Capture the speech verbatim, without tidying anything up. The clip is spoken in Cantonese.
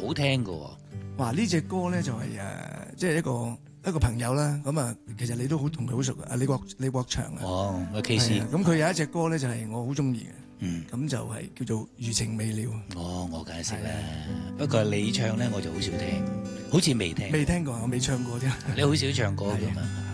好聽㗎喎。 哇！呢隻歌咧就係、誒，即係一個一個朋友啦。咁啊，其實你都好同佢好熟嘅，啊李國李國祥啊。 哦，個 K C。 咁佢有一隻歌咧就係我好中意嘅。 嗯。 咁就係叫做餘情未了。 哦，我梗係識啦。不過你唱咧我就好少聽，好似未聽。 未聽過，我未唱過啫。 你好少唱歌㗎嘛？